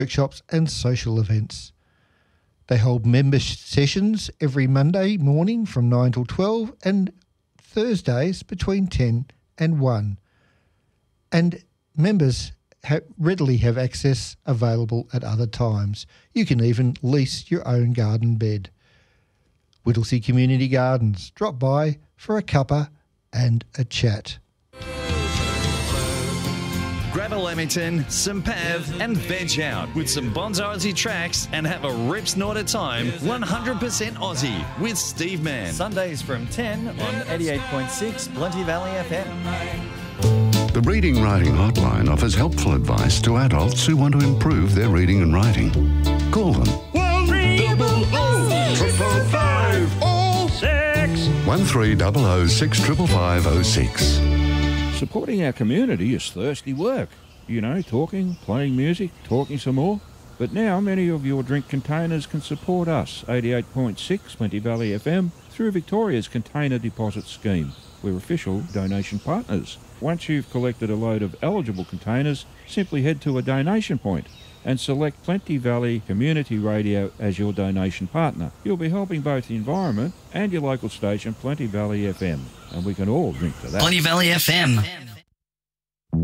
workshops and social events. They hold member sessions every Monday morning from 9 till 12 and Thursdays between 10 and 1. And members readily have access available at other times. You can even lease your own garden bed. Whittlesea Community Gardens. Drop by for a cuppa and a chat. Grab a Lamington, some Pav and veg out with some Bonzo Aussie tracks and have a rip snort at time 100% Aussie with Steve Mann. Sundays from 10 on 88.6 Plenty Valley FM. The Reading Writing Hotline offers helpful advice to adults who want to improve their reading and writing. Call them 1300 65506. Supporting our community is thirsty work. You know, talking, playing music, talking some more. But now many of your drink containers can support us, 88.6 Plenty Valley FM, through Victoria's Container Deposit Scheme. We're official donation partners. Once you've collected a load of eligible containers, simply head to a donation point and select Plenty Valley Community Radio as your donation partner. You'll be helping both the environment and your local station, Plenty Valley FM. And we can all drink to that. Plenty Valley FM.